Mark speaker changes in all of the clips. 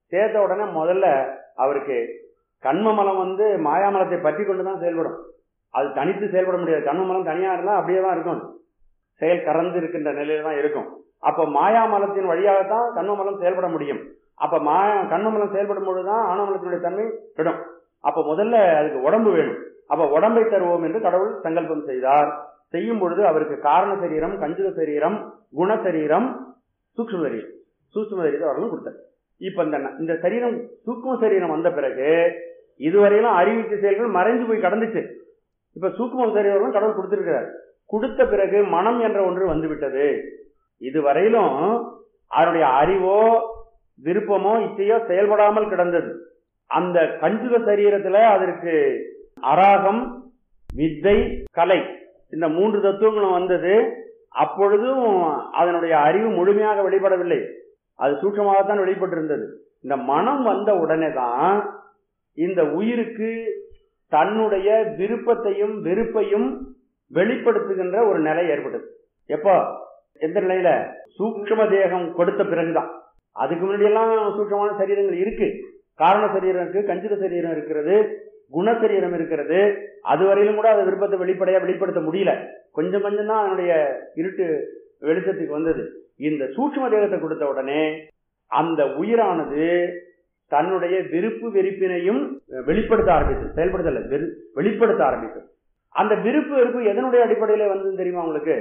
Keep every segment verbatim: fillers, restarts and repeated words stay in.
Speaker 1: சேர்த்த உடனே முதல்ல அவருக்கு கண்மமலம் வந்து மாயாமலத்தை பற்றி கொண்டுதான் செயல்படும். அது தனித்து செயல்பட முடியாது. கண்மமலம் தனியா இருந்தா அப்படியே தான் இருக்கும், செயல் கறந்து இருக்கின்ற நிலையில தான் இருக்கும். அப்ப மாயாமலத்தின் வழியாகத்தான் கண்மமலம் செயல்பட முடியும். அப்ப மாயா கண்மமலம் செயல்படும் பொழுதுதான் ஆணவமலத்தினுடைய தன்மை விடும். அப்ப முதல்ல அதுக்கு உடம்பு வேணும். அப்ப உடம்பை தருவோம் என்று கடவுள் சங்கல்பம் செய்தார். செய்யும் பொழுது அவருக்கு காரண சரீரம், கஞ்சுக சரீரம், குண சரீரம், சூக்ஷ்ம சரீரம், சூக்ஷ்ம சரீரத்தை அவர்களும் கொடுத்தார். இப்ப இந்த சரீரம் சூக்ஷ்ம சரீரம் வந்த பிறகு இதுவரையிலும் அறிவித்த செயல்கள் மறைஞ்சு போய் கடந்துச்சு. இப்ப சூக்ஷ்ம சரீரம் கடவுள் கொடுத்திருக்கிறார். கொடுத்த பிறகு மனம் என்ற ஒன்று வந்துவிட்டது. இதுவரையிலும் அவருடைய அறிவோ விருப்பமோ இச்சையோ செயல்படாமல் கிடந்தது. அந்த கஞ்சுக சரீரத்துல அதற்கு அராகம், வித்தை, கலை இந்த மூன்று தத்துவங்களும் வந்தது. அப்பொழுதும் அதனுடைய அறிவு முழுமையாக வெளிப்படவில்லை, அது சூட்சமாகத்தான் வெளிப்பட்டிருந்தது. இந்த மனம் வந்த உடனே தான் இந்த உயிருக்கு தன்னுடைய விருப்பத்தையும் வெறுப்பையும் வெளிப்படுத்துகின்ற ஒரு நிலை ஏற்பட்டது. எப்போ, எந்த நிலையில? சூக்ஷ்ம தேகம் கொடுத்த பிறகுதான். அதுக்கு முன்னாடி எல்லாம் சூட்சமான சரீரங்கள் இருக்கு. காரண சரீரம் இருக்கு, கஞ்சித சரீரம் இருக்கிறது, குணசரீரம் இருக்கிறது. அதுவரையிலும் கூட அது விருப்பத்தை வெளிப்படையா வெளிப்படுத்த முடியல. கொஞ்சம் கொஞ்சம் தான் அதனுடைய இருட்டு வெளிச்சத்துக்கு வந்தது. இந்த சூட்சும தேகத்தை கொடுத்த உடனே அந்த உயிரானது தன்னுடைய விருப்பு வெறுப்பினையும் வெளிப்படுத்த ஆரம்பித்தது. செயல்படுத்தல, வெளிப்படுத்த ஆரம்பித்தது. அந்த விருப்பு வெறுப்பு எதனுடைய அடிப்படையில வந்து தெரியுமா உங்களுக்கு?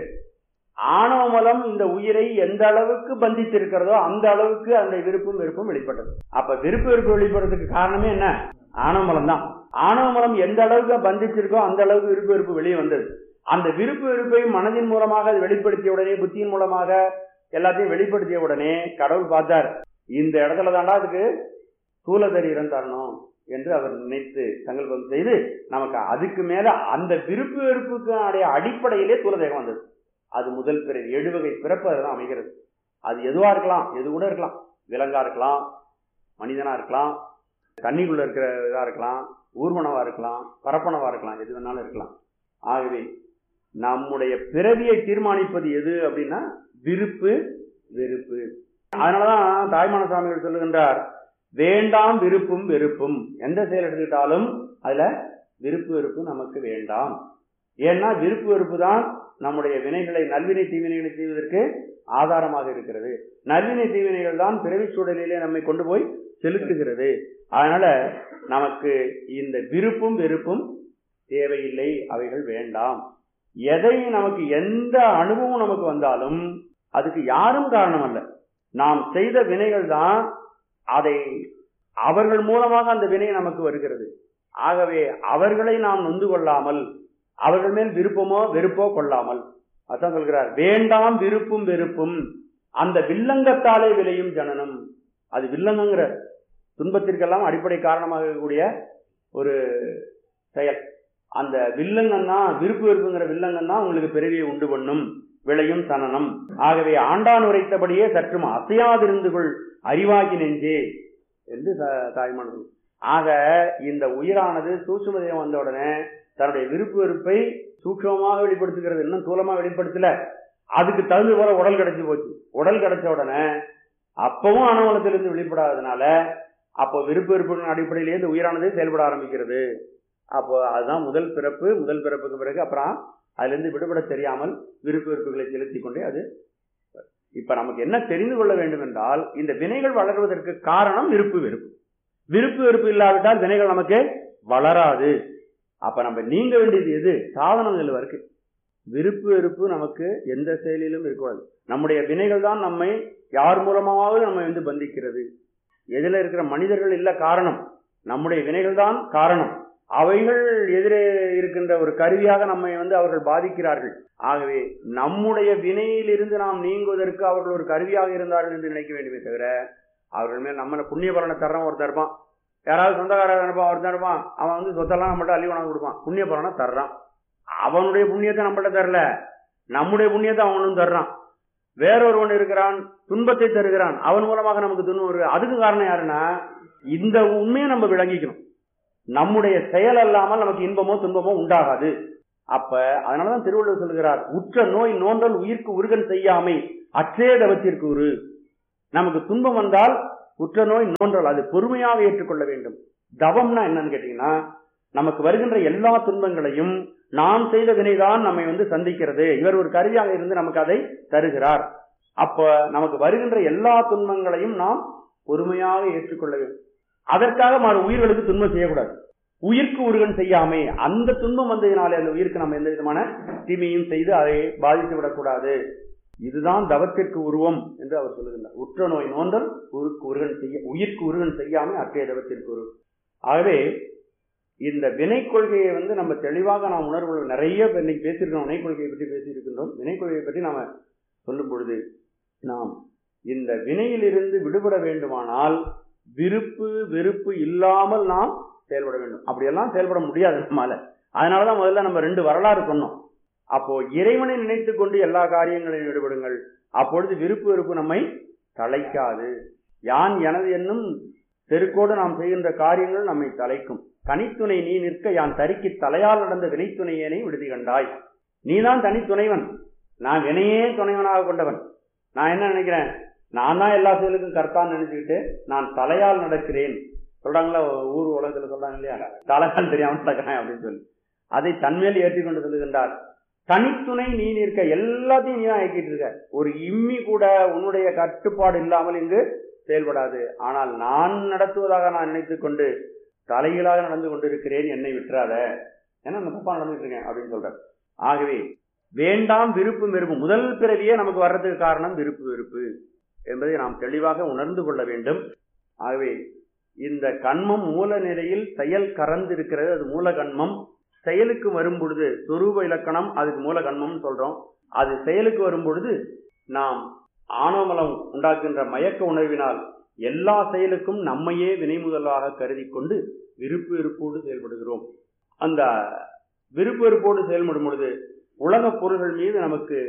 Speaker 1: ஆணவமலம் இந்த உயிரை எந்த அளவுக்கு பந்தித்திருக்கிறதோ அந்த அளவுக்கு அந்த விருப்பும் வெறுப்பும் வெளிப்பட்டது. அப்ப விருப்பு வெறுப்பு வெளிப்படுறதுக்கு காரணமே என்ன? ஆணவமலம் தான். ஆணவமலம் எந்த அளவுக்கு பந்திச்சிருக்கோ அந்த அளவுக்கு விருப்பு வெறுப்பு வெளியே வந்தது. அந்த விருப்பு வெறுப்பை மனதின் மூலமாக வெளிப்படுத்திய உடனே, புத்தியின் மூலமாக எல்லாத்தையும் வெளிப்படுத்திய உடனே கடவுள் பார்த்தார், இந்த இடத்துல தாண்டா அதுக்கு ஸ்தூல சரீரம் தரணும் என்று அவர் நினைத்து சங்கல்பம் செய்து நமக்கு அதுக்கு மேல அந்த விருப்பு வெறுப்புக்கு அடிப்படையிலே ஸ்தூலதேகம் வந்தது. அது முதல் பிறவி, எழுவகை பிறப்பு அதுதான் அமைகிறது. அது எதுவா இருக்கலாம், எது கூட இருக்கலாம். விலங்கா இருக்கலாம், மனிதனா இருக்கலாம், தண்ணிக்குள்ள இருக்கிற இதா இருக்கலாம், ஊர்வனவா இருக்கலாம், பரப்பனவா இருக்கலாம், எது வேணாலும் இருக்கலாம். ஆகவே நம்முடைய பிறவியை தீர்மானிப்பது எது அப்படின்னா விருப்பு வெறுப்பு. அதனாலதான் தாய்மான சுவாமிகள் சொல்லுகின்றார், வேண்டாம் விருப்பும் வெறுப்பும். எந்த செயல் எடுத்துக்கிட்டாலும் அதுல விருப்பு வெறுப்பு நமக்கு வேண்டாம். ஏன்னா விருப்பு வெறுப்பு தான் நம்முடைய வினைகளை, நல்வினை தீவினைகளை செய்வதற்கு ஆதாரமாக இருக்கிறது. நல்வினை தீவினைகள் தான் பிறவி சூழலிலே நம்மை கொண்டு போய் செலுத்துகிறது. அதனால நமக்கு இந்த விருப்பும் வெறுப்பும் தேவையில்லை, அவைகள் வேண்டாம். எதை நமக்கு எந்த அனுபவம் நமக்கு வந்தாலும் அதுக்கு யாரும் காரணம் அல்ல, நாம் செய்த வினைகள் தான். அதை அவர்கள் மூலமாக அந்த வினை நமக்கு வருகிறது. ஆகவே அவர்களை நாம் நொந்து கொள்ளாமல், அவர்கள் மேல் விருப்பமோ வெறுப்போ கொள்ளாமல், அதான் சொல்கிறார், வேண்டாம் விருப்பும் வெறுப்பும் அந்த வில்லங்கத்தாலே விளையும் ஜனனம். அது வில்லங்கிற துன்பத்திற்கெல்லாம் அடிப்படை காரணமாக இருக்கக்கூடிய ஒரு செயல். அந்த வில்லங்கன்னா, விருப்பு வெறுப்புங்கிற வில்லங்கன்னா உங்களுக்கு பிறவியை உண்டு பண்ணும், விளையும் சனனம். ஆகவே ஆண்டான் உரைத்தபடியே சற்றும் அசையாதிருந்து கொள் அறிவாகி நெஞ்சே என்று தாய்மான. ஆக இந்த உயிரானது சூட்சும தேகம் வந்த உடனே தன்னுடைய விருப்பு வெறுப்பை சூட்சமாக வெளிப்படுத்துகிறது, இன்னும் தூலமா வெளிப்படுத்தல. அதுக்கு தகுந்த போல உடல் கிடைச்சி போச்சு. உடல் கிடைச்ச உடனே அப்பவும் அனுபவத்திலிருந்து வெளிப்படாததுனால அப்போ விருப்பு வெறுப்பின் அடிப்படையிலேயே இந்த உயிரானது செயல்பட ஆரம்பிக்கிறது. அப்போ அதுதான் முதல் பிறப்பு. முதல் பிறப்புக்கு பிறகு அப்புறம் அதுல இருந்து விடுபட தெரியாமல் விருப்பு வெறுப்புகளை செலுத்தி கொண்டே அது. இப்ப நமக்கு என்ன தெரிந்து கொள்ள வேண்டும் என்றால், இந்த வினைகள் வளர்வதற்கு காரணம் விருப்பு வெறுப்பு. விருப்பு வெறுப்பு இல்லாவிட்டால் வினைகள் நமக்கு வளராது. அப்ப நம்ம நீங்க வேண்டியது எது? சாதனங்கள் இருக்கு. விருப்பு வெறுப்பு நமக்கு எந்த செயலிலும் இருக்கக்கூடாது. நம்முடைய வினைகள் தான் நம்மை யார் மூலமாவது நம்ம வந்து பந்திக்கிறது. எதில இருக்கிற மனிதர்கள் இல்ல காரணம், நம்முடைய வினைகள் தான் காரணம். அவைகள் எதிரே இருக்கின்ற ஒரு கருவியாக நம்மை வந்து அவர்கள் பாதிக்கிறார்கள். ஆகவே நம்முடைய வினையிலிருந்து நாம் நீங்குவதற்கு அவர்கள் ஒரு கருவியாக இருந்தார்கள் என்று நினைக்க வேண்டுமே தவிர, அவர்கள் மேல் நம்ம புண்ணிய பலனை தர்றோம் ஒருத்தர் இருப்பான், யாராவது சொந்தக்காரர் இருப்பான், ஒருத்தர் இருப்பான், அவன் வந்து சொத்தெல்லாம் நம்மள்ட்ட அள்ளி கொண்டாந்து கொடுப்பான், புண்ணிய பலனை தர்றான். அவனுடைய புண்ணியத்தை நம்மள்ட்ட தரல, நம்முடைய புண்ணியத்தை அவனும் தர்றான். வேறொருவன் இருக்கிறான், துன்பத்தை தருகிறான், அவன் மூலமாக நமக்கு துன்பம் வருது. அதுக்கு காரணம் யாருன்னா, இந்த உண்மையை நம்ம விளங்கிக்கணும். நம்முடைய செயல் அல்லாமல் நமக்கு இன்பமோ துன்பமோ உண்டாகாது. அப்ப அதனாலதான் திருவள்ளுவர் சொல்கிறார், உற்ற நோய் நோன்றல் உயிர்க்கு உருகன் செய்யாமை அற்றே தவத்திற்கு உரு. நமக்கு துன்பம் வந்தால் உற்ற நோய் நோன்றல், அது பொறுமையாக ஏற்றுக்கொள்ள வேண்டும். தவம்னா என்னன்னு கேட்டீங்கன்னா, நமக்கு வருகின்ற எல்லா துன்பங்களையும் நாம் செய்த வினைதான் நம்மை வந்து சந்திக்கிறது, இவர் ஒரு கருவியாக இருந்து நமக்கு அதை தருகிறார். அப்ப நமக்கு வருகின்ற எல்லா துன்பங்களையும் நாம் பொறுமையாக ஏற்றுக்கொள்ள வேண்டும். அதற்காக மறு உயிர்களுக்கு துன்பம் செய்யக்கூடாது. உயிர்க்கு உருகன் செய்யாமே, அந்த துன்பம் வந்ததினாலே அந்த உயிருக்கு நம்ம எந்த விதமான தீமையும் செய்து அதை பாதித்து விடக்கூடாது. இதுதான் தவத்திற்கு உருவம் என்று அவர் சொல்லுகின்றார். உற்ற நோய் நோன்றல் உருக்கு உருகன் செய்ய உயிர்க்கு உருகன் செய்யாமே அற்றைய தவத்திற்கு உருவம். ஆகவே இந்த வினை கொள்கையை வந்து நம்ம தெளிவாக நாம் உணர்வு நிறைய இன்னைக்கு பேசியிருக்கோம். வினை கொள்கையை பற்றி பேசியிருக்கின்றோம். வினை கொள்கையை பற்றி நாம சொல்லும் பொழுது நாம் இந்த வினையிலிருந்து விடுபட வேண்டுமானால் விருப்பு வெறுப்பு இல்லாமல் நாம் செயல்பட வேண்டும். அப்படியெல்லாம் செயல்பட முடியாது நம்மால. அதனாலதான் முதல்ல நம்ம ரெண்டு வரலாறு சொன்னோம். அப்போ இறைவனை நினைத்துக் கொண்டு எல்லா காரியங்களையும் ஈடுபடுங்கள். அப்பொழுது விருப்பு வெறுப்பு நம்மை தலைக்காது. யான் எனது என்னும் செருக்கோடு நாம் செய்கின்ற காரியங்கள் நம்மை தலைக்கும். தனித்துணை நீ நிற்க யான் தரிக்கு தலையால் நடந்த வினைத்துணையனை விடுதி கண்டாய். நீதான் தனித்துணைவன், நான் வினையே துணைவனாக கொண்டவன். நான் என்ன நினைக்கிறேன், நான் தான் எல்லா செயலுக்கும் கர்த்தான்னு நினைச்சுக்கிட்டு நான் தலையால் நடக்கிறேன் சொல்றாங்களா, ஊர் உலகத்துல சொல்றாங்க இல்லையா, தலையால் தெரியாம நடக்கிறேன் அப்படின்னு சொல்லி அதை தன்மேல் ஏற்றி கொண்டு சொல்லுகின்றார். தனித்துணை நீ நிற்க, எல்லாத்தையும் நீ தான் இயக்கிட்டு இருக்க. ஒரு இம்மி கூட உன்னுடைய கட்டுப்பாடு இல்லாமல் இங்கு செயல்படாது. ஆனால் நான் நடத்துவதாக நான் நினைத்துக் கொண்டு தலைகளாக நடந்து கொண்டிருக்கிறேன், என்னை விட்டுறாத, ஏன்னா நான் தப்பா நடந்துட்டு இருக்கேன் அப்படின்னு சொல்ற. ஆகவே வேண்டாம் விருப்பு வெறுப்பு. முதல் பிறவியே நமக்கு வர்றதுக்கு காரணம் விருப்பு வெறுப்பு என்பதை நாம் தெளிவாக உணர்ந்து கொள்ள வேண்டும். ஆகவே இந்த கண்மம் மூல நிலையில் செயல் கறந்து இருக்கிறது, அது மூல கண்மம். செயலுக்கு வரும் பொழுது சொரூப இலக்கணம், அதுக்கு மூல கண்மம் சொல்றோம். அது செயலுக்கு வரும் பொழுது நாம் ஆணவமலம் உண்டாக்குகின்ற மயக்க உணர்வினால் எல்லா செயலுக்கும் நம்மையே வினை முதலாக கருதி கொண்டு விருப்பு வெறுப்போடு செயல்படுகிறோம். அந்த விருப்பு வெறுப்போடு செயல்படும் பொழுது உலக பொருள்கள் மீது நமக்கு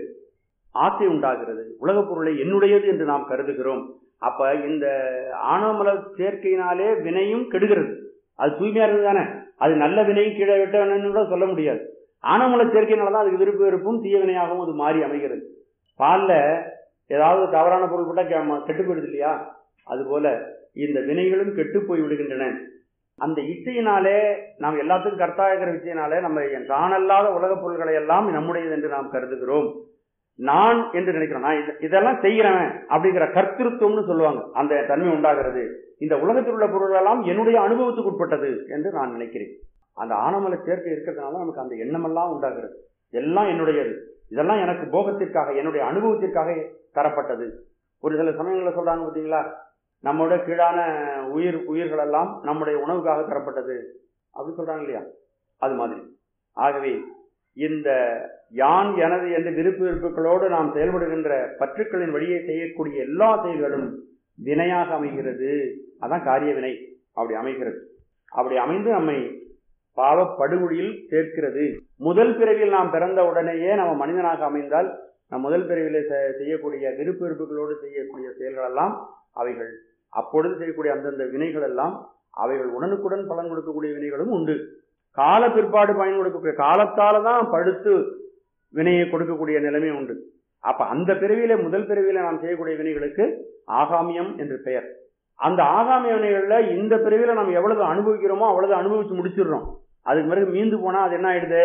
Speaker 1: ஆசை உண்டாகிறது. உலக பொருளை என்னுடையது என்று நாம் கருதுகிறோம். அப்ப இந்த ஆணவமல சேர்க்கையினாலே வினையும் கெடுகிறது. அது தூய்மையா இருக்குது தானே, அது நல்ல வினையும் கீழே விட்டவனு கூட சொல்ல முடியாது. ஆணவமல சேர்க்கையினாலதான் அதுக்கு விருப்பு வெறுப்பும் தீய வினையாகவும் அது மாறி அமைகிறது. பால்ல ஏதாவது தவறான பொருள் போட்டா கெட்டு போயிடுது இல்லையா, அதுபோல இந்த வினைகளும் கெட்டு போய் விடுகின்றன. அந்த இச்சையினாலே நாம் எல்லாத்துக்கும் கர்த்தாகிற இச்சையினாலே நம்ம தானல்லாத உலக பொருள்களை எல்லாம் நம்முடையது என்று நாம் கருதுகிறோம். நான் என்று நினைக்கிறோம், நான் இதெல்லாம் செய்கிறவன் அப்படிங்கிற கர்த்திருவம்னு சொல்லுவாங்க, அந்த தன்மை உண்டாகிறது. இந்த உலகத்தில் உள்ள பொருள்கள் எல்லாம் என்னுடைய அனுபவத்துக்கு உட்பட்டது என்று நான் நினைக்கிறேன். அந்த ஆணவமல சேர்க்கை இருக்கிறதுனால நமக்கு அந்த எண்ணமெல்லாம் உண்டாகிறது. எல்லாம் என்னுடையது, இதெல்லாம் எனக்கு போகத்திற்காக என்னுடைய அனுபவத்திற்காக தரப்பட்டது. ஒரு சில சமயங்களில் சொல்றாங்க பார்த்தீங்களா, நம்மோட கீழான உயிர் உயிர்கள் எல்லாம் நம்முடைய உணவுக்காக தரப்பட்டது அப்படி சொல்றாங்க இல்லையா, அது மாதிரி. ஆகவே இந்த யான் எனது என்ற விருப்பு வெறுப்புகளோடு நாம் செயல்படுகின்ற பற்றுக்களின் வழியை செய்யக்கூடிய எல்லா செயல்களும் வினையாக அமைகிறது. அதான் காரிய வினை அப்படி அமைகிறது. அப்படி அமைந்து நம்மை பாவ படுகொழியில் சேர்க்கிறது. முதல் பிறவியில் நாம் பிறந்த உடனேயே நம்ம மனிதனாக அமைந்தால் நம் முதல் பிறவியில செய்யக்கூடிய விருப்பு வெறுப்புகளோடு செய்யக்கூடிய செயல்கள் எல்லாம் அவைகள் அப்பொழுது செய்யக்கூடிய அந்தந்த வினைகள் எல்லாம் அவைகள் உடனுக்குடன் பலன் கொடுக்கக்கூடிய வினைகளும் உண்டு. கால பிற்பாடு பயன் கொடுக்கக்கூடிய காலத்தால தான் படுத்து வினையை கொடுக்கக்கூடிய நிலைமை உண்டு. அப்ப அந்த பிறவியில முதல் பிறவியில நாம் செய்யக்கூடிய வினைகளுக்கு ஆகாமியம் என்று பெயர். அந்த ஆகாமிய வினைகள்ல இந்த பிறவியில நாம் எவ்வளவு அனுபவிக்கிறோமோ அவ்வளவு அனுபவிச்சு முடிச்சிடுறோம். அதுக்கு பிறகு மீந்து போனா அது என்ன ஆயிடுது,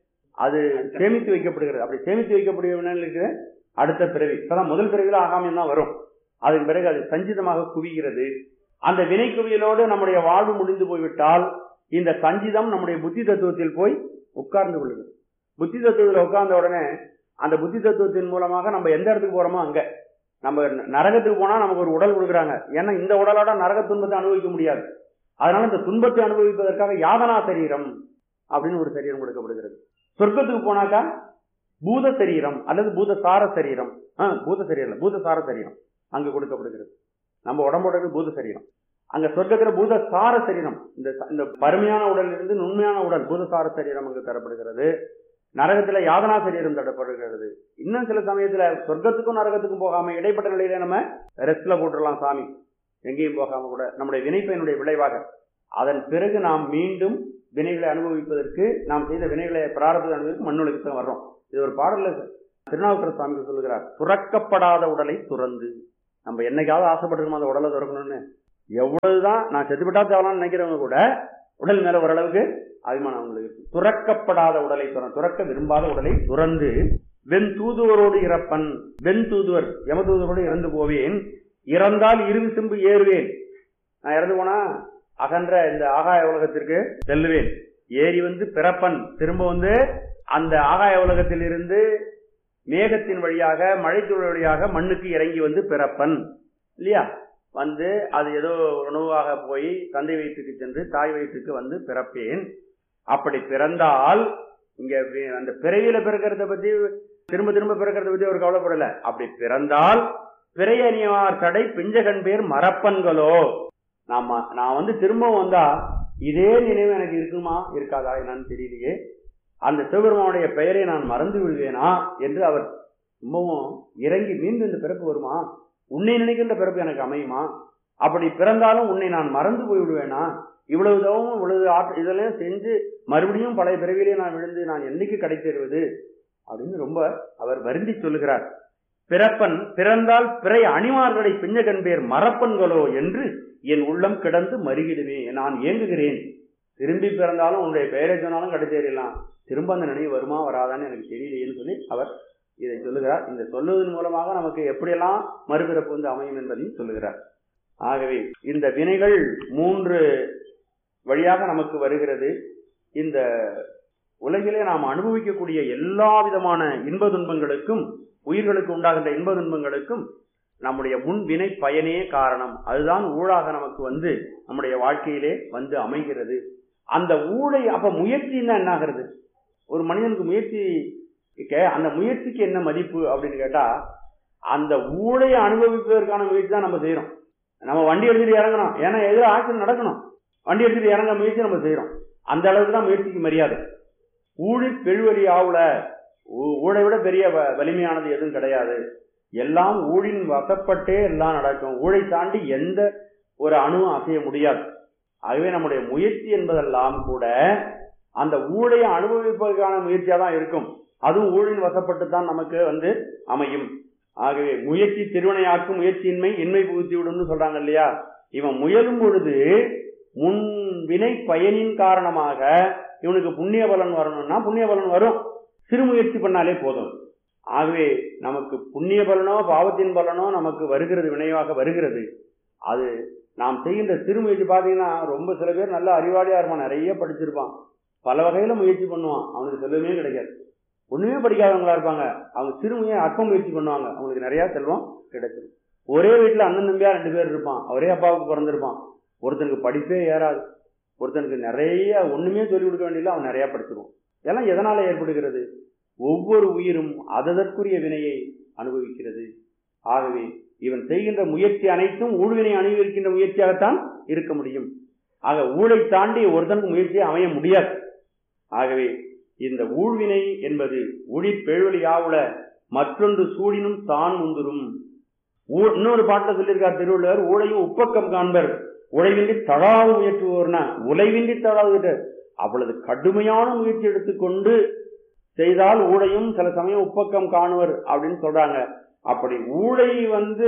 Speaker 1: அது சேமித்து வைக்கப்படுகிறது. அப்படி சேமித்து வைக்கக்கூடிய வினைகளுக்கு அடுத்த பிறவி, இப்பதான் முதல் பிறவியில ஆகாமியம் தான் வரும். அதன் பிறகு அது சஞ்சிதமாக குவிகிறது. அந்த வினை குவியலோடு நம்முடைய வாழ்வு முடிந்து போய்விட்டால் இந்த சஞ்சிதம் நம்முடைய புத்தி தத்துவத்தில் போய் உட்கார்ந்து கொள்ளுது. புத்தி தத்துவத்தில் உட்கார்ந்த உடனே அந்த புத்தி தத்துவத்தின் மூலமாக நம்ம எந்த இடத்துக்கு போறோமோ அங்க நம்ம நரகத்துக்கு போனா நமக்கு ஒரு உடல் கொடுக்குறாங்க. ஏன்னா இந்த உடலோட நரக துன்பத்தை அனுபவிக்க முடியாது. அதனால இந்த துன்பத்தை அனுபவிப்பதற்காக யாதனா சரீரம் அப்படின்னு ஒரு சரீரம் கொடுக்கப்படுகிறது. சொர்க்கத்துக்கு போனாக்கா பூத சரீரம் அல்லது பூதசார சரீரம், பூத சரீரம் பூதசார சரீரம் அங்கு கொடுக்கப்படுகிறது. நம்ம உடம்போட பூத சரீரம், அங்க சொர்க்கத்துல பூதசார சரீரம், இந்த பருமையான உடல் இருந்து நுண்மையான உடல் பூதசார சரீரம் அங்கு தரப்படுகிறது. நரகத்துல யாதனா சரீரம் தரப்படுகிறது. இன்னும் சில சமயத்துல சொர்க்கத்துக்கும் நரகத்துக்கும் போகாம இடைப்பட்ட நிலையில நம்ம ரெஸ்ட்ல போட்டுடலாம் சாமி, எங்கேயும் போகாம கூட நம்முடைய வினைப்பயனுடைய விளைவாக. அதன் பிறகு நாம் மீண்டும் வினைகளை அனுபவிப்பதற்கு நாம் செய்த வினைகளை பிராரப்த அனுபவிக்கு மண்ணுலகத்தான் வர்றோம். இது ஒரு பாடல்ல திருநாவுக்கரசு சுவாமிகள் சொல்லுகிறார், துறக்கப்படாத உடலை துறந்து. நம்ம என்னைக்காவது ஆசைப்பட்டிருக்கோம் அந்த உடலை துறக்கணும்னு. எவ்வளவுதான் நான் செத்துப்பட்டா தேவலாம்னு நினைக்கிறவங்க கூட உடல் மேல ஓரளவுக்கு அபிமானம் அவங்களுக்கு. துறக்கப்படாத உடலை துறக்க விரும்பாத உடலை துறந்து வெண் தூதுவரோடு இறப்பன், வெண் தூதுவர் யம தூதுவரோடு இறந்து போவேன், இறந்தால் இறுதி சிம்பு ஏறுவேன். நான் இறந்து போனா அகன்ற இந்த ஆகாய உலகத்திற்கு செல்லுவேன். ஏறி வந்து பிறப்பன், திரும்ப வந்து அந்த ஆகாய உலகத்தில் இருந்து மேகத்தின் வழியாக மழைத்துறை வழியாக மண்ணுக்கு இறங்கி வந்து பிறப்பன் இல்லையா. வந்து அது ஏதோ உணவாக போய் தந்தை வயிற்றுக்கு சென்று தாய் வயிற்றுக்கு வந்து பிறப்பேன். அப்படி பிறந்தால் இங்க அந்த பிறவியில பிறக்கிறத பத்தி திரும்ப திரும்ப பிறக்கிறத பத்தி ஒரு கவலைப்படல. அப்படி பிறந்தால் பிறையணியார் தடை பிஞ்சகன் பேர் மறப்பன்களோ. நாம நான் வந்து திரும்பவும் வந்தா இதே நினைவு எனக்கு இருக்குமா இருக்காதா என்னன்னு தெரியலையே, அந்த சிவபெருமானுடைய பெயரை நான் மறந்து விடுவேனா என்று அவர் ரொம்பவும் இறங்கி மீண்டும் இந்த பிறப்பு வருமா, உன்னை நினைக்கின்ற பிறப்பு எனக்கு அமையுமா, அப்படி பிறந்தாலும் உன்னை நான் மறந்து போய் விடுவேனா, இவ்வளவு தவமும் இவ்வளவு ஆற்ற இதெல்லாம் செஞ்சு மறுபடியும் பழைய பிறவிலே நான் விழுந்து நான் என்னைக்கு கடை தேர்வது அப்படின்னு ரொம்ப அவர் வருந்தி சொல்லுகிறார். பிறப்பன் பிறந்தால் பிறை அணிமார்களை பிஞ்சகன் பேர் மறப்பன்களோ என்று என் உள்ளம் கிடந்து மறுகிடுமே, நான் ஏங்குகிறேன். திரும்பி பிறந்தாலும் உன்னுடைய பெயரை சொன்னாலும் கடை தேறிடலாம், திரும்ப அந்த நினைவு வருமா வராதான்னு எனக்கு தெரியலையேன்னு சொல்லி அவர் இதை சொல்லுகிறார். இந்த சொல்லுவதன் மூலமாக நமக்கு எப்படியெல்லாம் மறுபிறப்பு வந்து அமையும் என்பதையும் சொல்லுகிறார். ஆகவே இந்த வினைகள் மூன்று வழியாக நமக்கு வருகிறது. இந்த உலகிலே நாம் அனுபவிக்கக்கூடிய எல்லா விதமான இன்ப துன்பங்களுக்கும் உயிர்களுக்கு உண்டாகின்ற இன்ப துன்பங்களுக்கும் நம்முடைய முன் வினை பயனே காரணம். அதுதான் ஊழாக நமக்கு வந்து நம்முடைய வாழ்க்கையிலே வந்து அமைகிறது. அந்த ஊழை அப்ப முயற்சின்னா என்ன ஆகிறது? ஒரு மனிதனுக்கு முயற்சி, அந்த முயற்சிக்கு என்ன மதிப்பு அப்படின்னு கேட்டா, அந்த ஊழை அனுபவிப்பதற்கான முயற்சி தான் நம்ம செய்யறோம். நம்ம வண்டி எடுத்துட்டு இறங்கணும், ஏன்னா எதிர ஆக்சிடென்ட் நடக்கணும், வண்டி எடுத்துட்டு இறங்க முயற்சி நம்ம செய்யறோம். அந்த அளவுக்கு தான் முயற்சிக்கு மரியாதை. ஊழி பெருவழி ஆவுல, ஊழை விட பெரிய வலிமையானது எதுவும் கிடையாது. எல்லாம் ஊழின் வசப்பட்டே எல்லாம் நடக்கும். ஊழை தாண்டி எந்த ஒரு அணுவும் அசைய முடியாது. ஆகவே நம்முடைய முயற்சி என்பதெல்லாம் கூட அந்த ஊழை அனுபவிப்பதற்கான முயற்சியா தான் இருக்கும். அதுவும் ஊழின் வசப்பட்டு தான் நமக்கு வந்து அமையும். ஆகவே முயற்சி திருவினையாக்கும் முயற்சியின்மை இன்மை புகுத்தி விடும் சொல்றாங்க இல்லையா. இவன் முயலும் பொழுது முன் வினை பயனின் காரணமாக இவனுக்கு புண்ணிய பலன் வரணும்னா புண்ணிய பலன் வரும், சிறு முயற்சி பண்ணாலே போதும். ஆகவே நமக்கு புண்ணிய பலனோ பாவத்தின் பலனோ நமக்கு வருகிறது, வினைவாக வருகிறது. அது நாம் செய்கின்ற சிறு முயற்சி பார்த்தீங்கன்னா, ரொம்ப சில பேர் நல்ல அறிவாளியா இருப்பான், நிறைய படிச்சிருப்பான், பல வகையில முயற்சி பண்ணுவான், அவனுக்கு செல்வமே கிடைக்காது. ஒண்ணுமே படிக்காதவங்களா இருப்பாங்க, அவங்க சிறு முயற்சி அற்ப முயற்சி பண்ணுவாங்க, அவங்களுக்கு நிறைய செல்வம் கிடைச்சிடும். ஒரே வீட்டுல அண்ணன் தம்பியா ரெண்டு பேர் இருப்பான், ஒரே அப்பாவுக்கு பிறந்திருப்பான், ஒருத்தனுக்கு படிப்பே ஏறாது, ஒருத்தனுக்கு நிறைய ஒண்ணுமே சொல்லிக் கொடுக்க வேண்டியதில்லை, அவன் நிறைய படிச்சிருவான். இதெல்லாம் எதனால ஏற்படுகிறது? ஒவ்வொரு உயிரும் அதற்குரிய வினையை அனுபவிக்கிறது. ஆகவே இவன் செய்கின்ற முயற்சி அனைத்தும் ஊழ்வினை அனுபவிக்கின்ற முயற்சியாகத்தான் இருக்க முடியும். ஆக ஊழை தாண்டி ஒருத்தனுக்கு முயற்சியை அமைய முடியாது. ஆகவே இந்த ஊழ்வினை என்பது ஊழிற் பெழுவழி யாவுல மற்றொன்று சூடினும் தான் முந்துரும். இன்னொரு பாட்டில் சொல்லியிருக்கார் திருவள்ளுவர், ஊழையும் உப்பக்கம் காண்பர் உழைவின்றி தழாவு முயற்றுவோர்னா உழைவின்றி தழாவு. அவ்வளவு கடுமையான முயற்சி எடுத்துக்கொண்டு செய்தால் ஊழையும் சில சமயம் உப்பக்கம் காணுவர் அப்படின்னு சொல்றாங்க. அப்படி ஊழை வந்து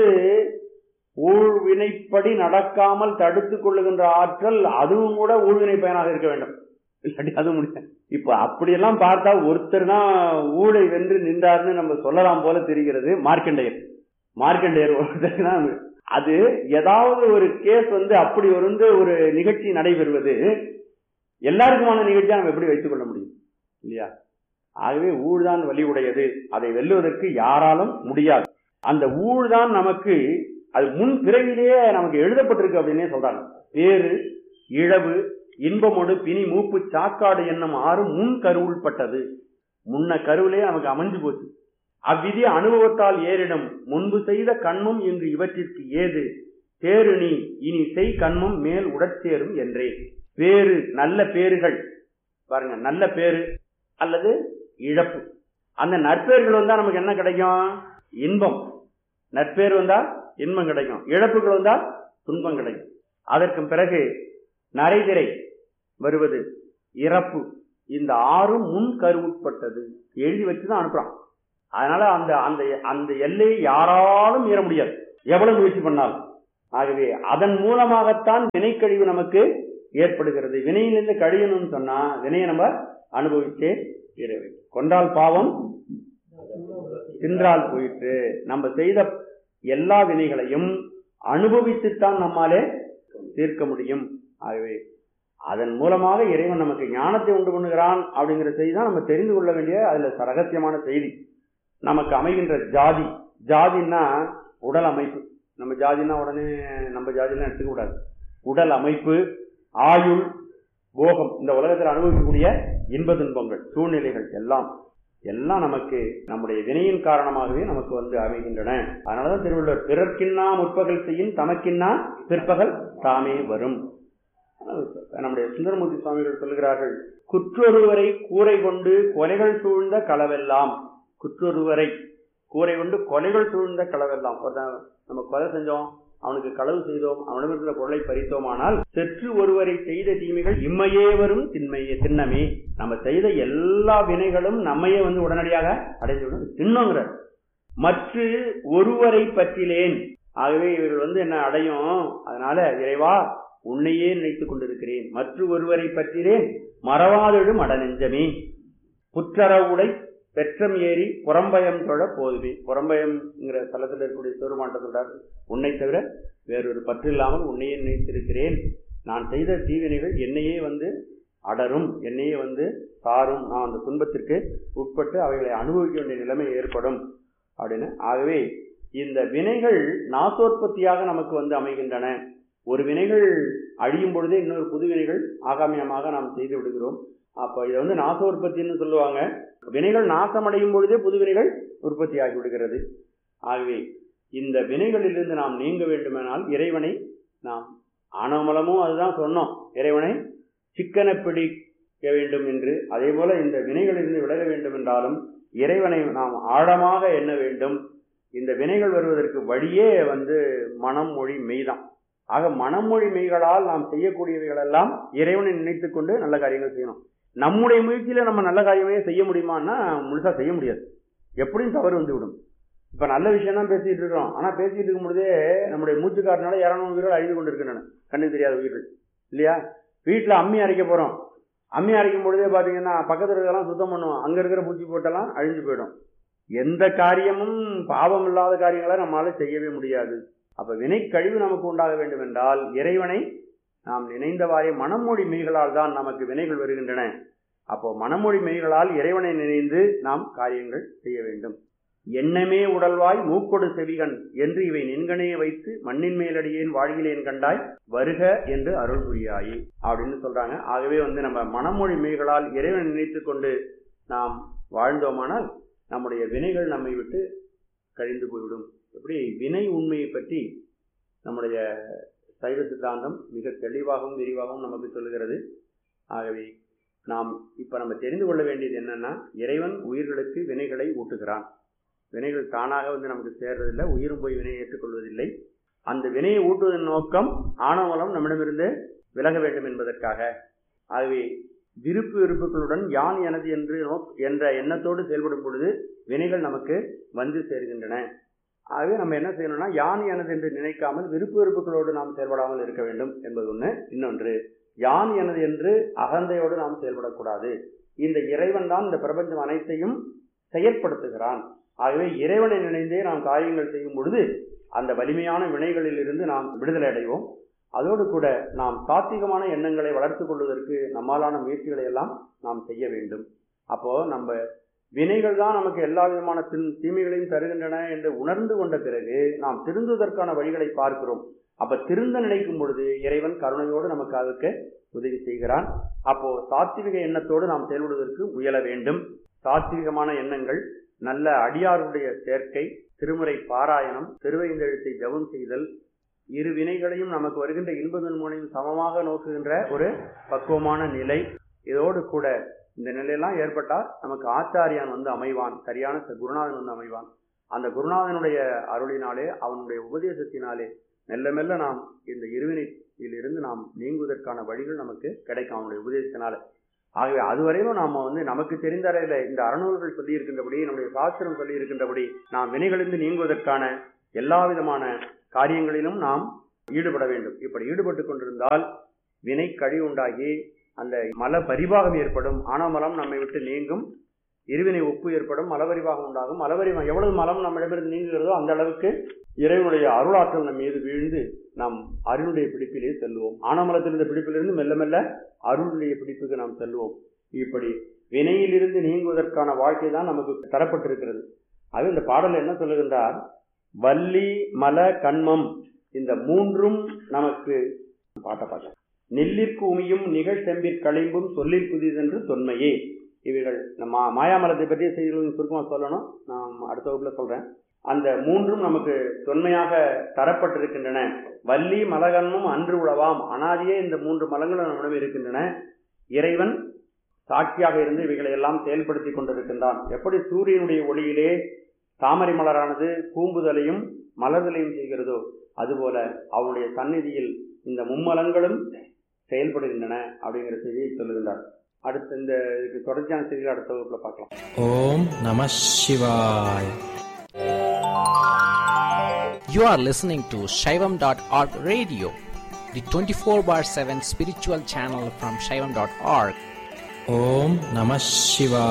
Speaker 1: ஊழ்வினைப்படி நடக்காமல் தடுத்துக் கொள்ளுகின்ற ஆற்றல் அதுவும் கூட ஊழ்வினை பயனாக இருக்க வேண்டும், இல்லாட்டி அது முடியும். இப்ப அப்படியெல்லாம் பார்த்தா ஒருத்தர் தான் ஊழை வென்று நின்றார்னு நம்ம சொல்லலாம் போல தெரிகிறது. மார்க்கண்டேயர் மார்க்கண்டேயர் ஒருத்தர் தான். அது ஏதாவது ஒரு கேஸ் வந்து அப்படி வந்து ஒரு நிகழ்ச்சி நடைபெறுவது எல்லாருக்குமான நிகழ்ச்சியா நம்ம எப்படி வைத்துக் கொள்ள முடியும் இல்லையா? ஆகவே ஊழ்தான் வலி உடையது, அதை வெல்லுவதற்கு யாராலும் முடியாது. அந்த ஊழ்தான் நமக்கு அது முன் பிறவிலேயே நமக்கு எழுதப்பட்டிருக்கு அப்படின்னே சொல்றாங்க. பேரு இழவு இன்பமோடு பிணி மூப்பு சாக்காடு என்னும் ஆறு முன் கருவுள்பட்டது. முன்ன கருவிலே நமக்கு அமைஞ்சு போச்சு. அவ்விதி அனுபவத்தால் ஏறிடும் முன்பு செய்த கண்மும் இன்று இவற்றிற்கு ஏது பேரு நீ இனி செய் கண்மும் மேல் உடற்சேரும் என்றே. பேரு நல்ல பேறுகள் பாருங்க, நல்ல பேரு அல்லது இழப்பு. அந்த நற்பேர்கள் வந்தா நமக்கு என்ன கிடைக்கும்? இன்பம். நற்பேர் வந்தா இன்பம் கிடைக்கும், இழப்புகள் வந்தா துன்பம் கிடைக்கும். அதற்கு பிறகு நரைதிரை வருவது இறப்பு. இந்த ஆறும் முன் கருவுட்பட்டது எழுதி வச்சுதான் அனுப்புறான். அதனால அந்த அந்த அந்த எல்லையை யாராலும் மீற முடியாது. எவ்வளவு முயற்சி பண்ணாலும். ஆகவே அதன் மூலமாகத்தான் வினைக்கழிவு நமக்கு ஏற்படுகிறது. வினையிலிருந்து கழியணும்னு சொன்னா வினையை நம்ம அனுபவிச்சே தீர வேண்டும். கொண்டால் பாவம் தின்றால் போயிற்று. நம்ம செய்த எல்லா வினைகளையும் அனுபவித்துத்தான் நம்மாலே தீர்க்க முடியும். ஆகவே அதன் மூலமாக இறைவன் நமக்கு ஞானத்தை உண்டு பண்ணுகிறான் அப்படிங்கிற செய்தி தான் நம்ம தெரிந்து கொள்ள வேண்டிய அதுல ரகசியமான செய்தி. நமக்கு அமைகின்ற ஜாதி, ஜாதின்னா உடல் அமைப்பு. நம்ம ஜாதினா உடனே நம்ம ஜாதிலாம் எடுத்துக்க கூடாது. உடல் அமைப்பு, ஆயுள், போகம், இந்த உலகத்தில் அனுபவிக்கக்கூடிய இன்ப துன்பங்கள், சூழ்நிலைகள் எல்லாம் எல்லாம் நமக்கு நம்முடைய வினையின் காரணமாகவே நமக்கு வந்து அமைகின்றன. அதனாலதான் திருவள்ளுவர் பிறர்க்கின்னா முற்பகல் செய்யும் தமக்கின்னா பிற்பகல் தாமே வரும். நம்முடைய சுந்தரமூர்த்தி சுவாமிகள் சொல்கிறார்கள், குற்றொருவரை கூரை கொண்டு கொலைகள் சூழ்ந்த களவெல்லாம். குற்றொருவரை கூரை கொண்டு கொலைகள் சூழ்ந்த களவெல்லாம். நம்ம கொலை செஞ்சோம், அவனுக்கு களவு செய்தோம், அவனிடமிருந்த பொருளை பறித்தோமானால் செற்று ஒருவரை செய்த தீமைகள் இம்மையே வரும் திண்மையே திண்ணமே. நம்ம செய்த எல்லா வினைகளும் நம்மையே வந்து உடனடியாக அடைந்துவிடும், தின்னோங்கிற. மற்ற ஒருவரை பற்றிலேன். ஆகவே இவர்கள் வந்து என்ன அடையும். அதனால இறைவா உன்னையே நினைத்துக் கொண்டிருக்கிறேன். மற்ற ஒருவரை பற்றிலேன் மறவாதெழும் அடநெஞ்சமே. புற்றறவுடை பெற்றம் ஏறி புறம்பயம் தொழ போதுமே. புறம்பயம்ங்கிற தலத்தில் இருக்கக்கூடிய சிவருமான்ட்ட சொல்றார், உன்னை தவிர வேறொரு பற்று இல்லாமல் உன்னையே நினைத்திருக்கிறேன். நான் செய்த தீவினைகள் என்னையே வந்து அடரும், என்னையே வந்து சாரும். நான் அந்த துன்பத்திற்கு உட்பட்டு அவைகளை அனுபவிக்க வேண்டிய நிலைமை ஏற்படும் அப்படின்னு. ஆகவே இந்த வினைகள் நாசோற்பத்தியாக நமக்கு வந்து அமைகின்றன. ஒரு வினைகள் அழியும் பொழுதே இன்னொரு புது வினைகள் ஆகாமியமாக நாம் செய்து விடுகிறோம். அப்ப இதை வந்து நாசோற்பத்தின்னு சொல்லுவாங்க. வினைகள் நாசமடையும் பொழுதே புது வினைகள் உற்பத்தி ஆகி விடுகிறது. ஆகவே இந்த வினைகளிலிருந்து நாம் நீங்க வேண்டுமானால் இறைவனை நாம் ஆனமலமும் அதுதான் சொன்னோம், இறைவனை சிக்கன பிடிக்க வேண்டும் என்று. அதே போல இந்த வினைகளிலிருந்து விலக வேண்டும் என்றாலும் இறைவனை நாம் ஆழமாக எண்ண வேண்டும். இந்த வினைகள் வருவதற்கு வழியே வந்து மனம் மொழி மெய்தான். ஆக மனமொழி மெய்களால் நாம் செய்யக்கூடியவைகள் எல்லாம் இறைவனை நினைத்துக் கொண்டு நல்ல காரியங்கள் செய்யணும். நம்முடைய முயற்சியில நம்ம நல்ல காரியமே செய்ய முடியுமான்னா முழுசா செய்ய முடியாது, எப்படியும் தவறு வந்து விடும். இப்ப நல்ல விஷயம் தான் பேசிட்டு இருக்கிறோம், ஆனா பேசிட்டு இருக்கும் பொழுதே நம்முடைய மூச்சு காரணால இரநூறு உயிர்கள் அழிந்து கொண்டு இருக்கின்றன, கண்ணுக்கு தெரியாத உயிர்கள் இல்லையா. வீட்டுல அம்மி அரைக்க போறோம், அம்மி அரைக்கும் பொழுதே பாத்தீங்கன்னா பக்கத்துல இருக்கலாம் சுத்தம் பண்ணுவோம், அங்க இருக்கிற பூச்சி போட்டெல்லாம் அழிஞ்சு போயிடும். எந்த காரியமும் பாவம் இல்லாத காரியங்களை நம்மளால செய்யவே முடியாது. அப்ப வினை கழிவு நமக்கு உண்டாக வேண்டும் என்றால் இறைவனை நாம் நினைந்தவாறே மனமொழி மெய்களால் தான் நமக்கு வினைகள் வருகின்றன. அப்போ மனமொழி மெய்களால் இறைவனை நினைந்து நாம் காரியங்கள் செய்ய வேண்டும். எண்ணமே உடல்வாய் மூக்கொடு செவிகன் என்று இவை நின்கனே வைத்து மண்ணின் மேலடியேன் வாழ்கிலேன் கண்டாய் வருக என்று அருள் புரியாயி அப்படின்னு சொல்றாங்க. ஆகவே வந்து நம்ம மனமொழி மெய்களால் இறைவனை நினைத்து கொண்டு நாம் வாழ்ந்தோமானால் நம்முடைய வினைகள் நம்மை விட்டு கழிந்து போய்விடும். எப்படி வினை உண்மையை பற்றி நம்முடைய சைவ சித்தாந்தம் மிக தெளிவாகவும் விரிவாகவும் நமக்கு சொல்லுகிறது. ஆகவே நாம் இப்ப நம்ம தெரிந்து கொள்ள வேண்டியது என்னன்னா, இறைவன் உயிர்களுக்கு வினைகளை ஊட்டுகிறான். வினைகள் தானாக வந்து நமக்கு சேர்றதில்லை, உயிரும் போய் வினையை ஏற்றுக்கொள்வதில்லை. அந்த வினையை ஊட்டுவதன் நோக்கம் ஆணவலம் நம்மிடமிருந்து விலக வேண்டும் என்பதற்காக. ஆகவே விருப்பு விருப்புகளுடன் யான் எனது என்று என்ற எண்ணத்தோடு செயல்படும் பொழுது வினைகள் நமக்கு வந்து சேர்கின்றன. ஆகவே நம்ம என்ன செய்யணும்னா, யான் எனது என்று நினைக்காமல் விருப்பு வெறுப்புகளோடு நாம் செயல்படாமல் இருக்க வேண்டும் என்பது ஒண்ணு. இன்னொன்று, யான் எனது என்று அகந்தையோடு நாம் செயல்படக்கூடாது. இந்த இறைவன் தான் இந்த பிரபஞ்சம் அனைத்தையும் செயற்படுத்துகிறான். ஆகவே இறைவனை நினைந்தே நாம் காரியங்கள் செய்யும் பொழுது அந்த வலிமையான வினைகளில் இருந்து நாம் விடுதலை அடைவோம். அதோடு கூட நாம் சாத்விகமான எண்ணங்களை வளர்த்து கொள்வதற்கு நம்மாலான முயற்சிகளை எல்லாம் நாம் செய்ய வேண்டும். அப்போ நம்ம வினைகள் தான் நமக்கு எல்லா விதமான தீமைகளையும் தருகின்றன என்று உணர்ந்து கொண்ட பிறகு நாம் திருந்துவதற்கான வழிகளை பார்க்கிறோம். அப்ப திருந்த நினைக்கும் பொழுது இறைவன் கருணையோடு நமக்கு அதற்கு உதவி செய்கிறான். அப்போ சாத்விக எண்ணத்தோடு நாம் செயல்படுவதற்கு முயல வேண்டும். சாத்விகமான எண்ணங்கள், நல்ல அடியாருடைய சேர்க்கை, திருமுறை பாராயணம், திருவைந்தெழுத்தை ஜபம் செய்தல், இரு வினைகளையும் நமக்கு வருகின்ற இன்ப துன்பங்களையும் சமமாக நோக்குகின்ற ஒரு பக்குவமான நிலை. இதோடு கூட இந்த நிலையெல்லாம் ஏற்பட்டால் நமக்கு ஆச்சாரியான் வந்து அமைவான், சரியான குருநாதன் வந்து அமைவான். அந்த குருநாதனுடைய அருளினாலே, அவனுடைய உபதேசத்தினாலே மெல்ல மெல்ல நாம் இந்த இருவினையில் இருந்து நாம் நீங்குவதற்கான வழிகள் நமக்கு கிடைக்கும் அவனுடைய உபதேசத்தினால. ஆகவே அதுவரையிலும் நாம வந்து நமக்கு தெரிந்த அறையில இந்த அறநூல்கள் சொல்லி இருக்கின்றபடி, நம்முடைய சாஸ்திரம் சொல்லி இருக்கின்றபடி நாம் வினைகளிலிருந்து நீங்குவதற்கான எல்லா விதமான காரியங்களிலும் நாம் ஈடுபட வேண்டும். இப்படி ஈடுபட்டு கொண்டிருந்தால் வினை கழி உண்டாகி அந்த மல பரிபாகம் ஏற்படும். ஆனமலம் நம்மை விட்டு நீங்கும். இருவினை ஒப்பு ஏற்படும். மலபரிபாகம் உண்டாகும். மலபரிபாகம் எவ்வளவு மலம் நம்மிடமிருந்து நீங்குகிறதோ அந்த அளவுக்கு இறைவனுடைய அருளாற்றல் நம் மீது வீழ்ந்து நாம் அருளுடைய பிடிப்பிலே செல்வோம். ஆனமலத்திலிருந்த பிடிப்பிலிருந்து மெல்ல மெல்ல அருளுடைய பிடிப்புக்கு நாம் செல்வோம். இப்படி வினையிலிருந்து நீங்குவதற்கான வாழ்க்கை தான் நமக்கு தரப்பட்டிருக்கிறது. அது இந்த பாடல் என்ன சொல்லுகின்றார்? வள்ளி மல கண்மம் இந்த மூன்றும் நமக்கு பாட்ட பாட்ட நெல்லிற்கு உமியும் நிகழ் செம்பிற் களிம்பும் சொல்லிற் புதிதென்று தொன்மையே. இவைகள் நம்ம மாயாமலத்தை பற்றிய செய்திகள் சுருக்கமாக சொல்லணும், நான் அடுத்த வகுப்புல சொல்றேன். அந்த மூன்றும் நமக்கு தொன்மையாக தரப்பட்டிருக்கின்றன. வள்ளி மலகன்மம் அன்று உழவாம். அனாதியே இந்த மூன்று மலங்களும் நம்மிடம் இருக்கின்றன. இறைவன் சாட்சியாக இருந்து இவைகளை எல்லாம் செயல்படுத்தி கொண்டிருக்கின்றான். எப்படி சூரியனுடைய ஒளியிலே தாமரை மலரானது கூம்புதலையும் மலர்தலையும் செய்கிறதோ அதுபோல அவனுடைய சந்நிதியில் இந்த மும்மலங்களும் செயல்படுகின்றன அப்படிங்கிற செய்தியை சொல்லுகின்றார். அடுத்த இந்த தொடர்ச்சியான செய்திகள் அடுத்த வகுப்புல பார்க்கலாம்.
Speaker 2: ஓம் நம சிவாய. You are listening to Shaivam dot org radio, the twenty-four bar seven spiritual channel from Shaivam dot org. Om Namah Shivaya.